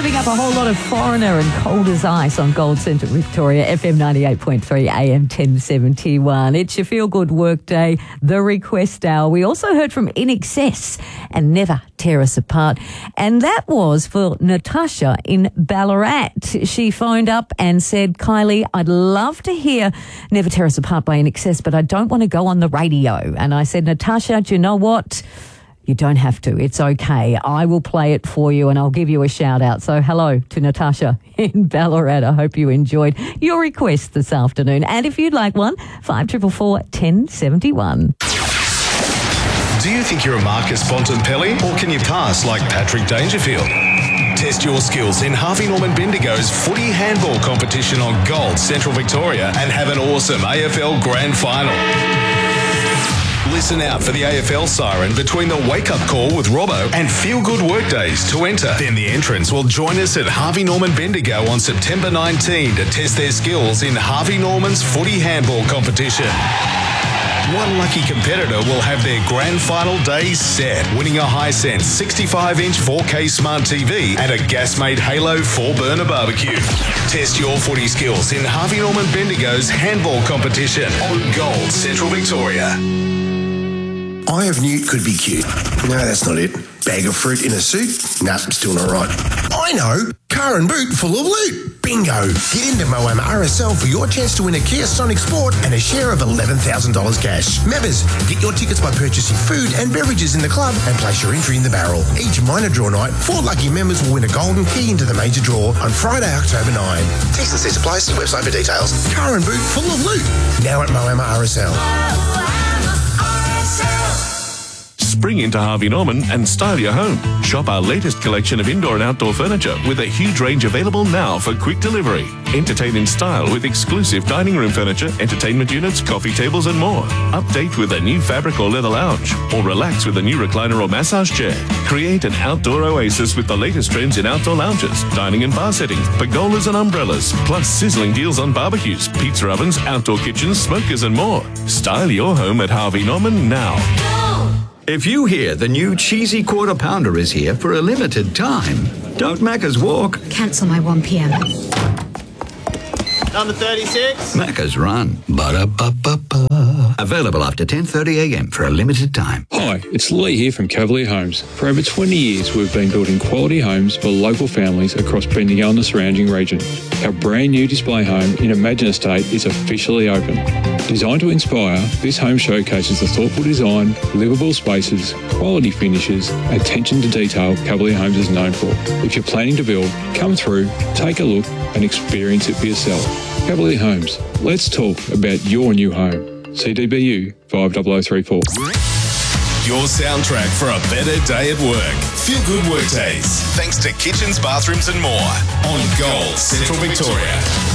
Serving up a whole lot of Foreigner and Cold as Ice on Gold Central Victoria, FM 98.3 AM 1071. It's your feel-good workday, the request hour. We also heard from In Excess and Never Tear Us Apart. And that was for Natasha in Ballarat. She phoned up and said, Kylie, I'd love to hear Never Tear Us Apart by In Excess, but I don't want to go on the radio. And I said, Natasha, do you know what? You don't have to. It's okay. I will play it for you and I'll give you a shout out. So hello to Natasha in Ballarat. I hope you enjoyed your request this afternoon. And if you'd like one, 5444 1071. Do you think you're a Marcus Bontempelli, or can you pass like Patrick Dangerfield? Test your skills in Harvey Norman Bendigo's footy handball competition on Gold Central Victoria and have an awesome AFL Grand Final. Listen out for the AFL siren between the wake-up call with Robbo and feel-good workdays to enter. Then the entrants will join us at Harvey Norman Bendigo on September 19 to test their skills in Harvey Norman's footy handball competition. One lucky competitor will have their grand final day set, winning a Hisense 65-inch 4K smart TV and a gas-made Halo 4-burner barbecue. Test your footy skills in Harvey Norman Bendigo's handball competition on Gold Central Victoria. Eye of Newt could be cute. No, that's not it. Bag of fruit in a suit? Nah, still not right. I know. Car and boot full of loot. Bingo. Get into Moama RSL for your chance to win a Kia Sonic Sport and a share of $11,000 cash. Members, get your tickets by purchasing food and beverages in the club and place your entry in the barrel. Each minor draw night, 4 lucky members will win a golden key into the major draw on Friday, October 9. T's and C's apply. See website for details. Car and boot full of loot. Now at Moama RSL. Spring into Harvey Norman and style your home. Shop our latest collection of indoor and outdoor furniture with a huge range available now for quick delivery. Entertain in style with exclusive dining room furniture, entertainment units, coffee tables and more. Update with a new fabric or leather lounge, or relax with a new recliner or massage chair. Create an outdoor oasis with the latest trends in outdoor lounges, dining and bar settings, pergolas and umbrellas, plus sizzling deals on barbecues, pizza ovens, outdoor kitchens, smokers and more. Style your home at Harvey Norman now. If you hear the new cheesy quarter pounder is here for a limited time, don't Macca's walk. Cancel my 1 p.m. Number 36. Macca's run. Ba-da-ba-ba-ba. Available after 10:30 a.m. for a limited time. Hi, it's Lee here from Cavalier Homes. For over 20 years, we've been building quality homes for local families across Bendigo and the surrounding region. Our brand new display home in Imagine Estate is officially open. Designed to inspire, this home showcases the thoughtful design, livable spaces, quality finishes, attention to detail Cavalier Homes is known for. If you're planning to build, come through, take a look and experience it for yourself. Cavalier Homes, let's talk about your new home. CDBU 50034. Your soundtrack for a better day at work. Feel good workdays. Thanks to Kitchens, Bathrooms and More on Gold Central Victoria.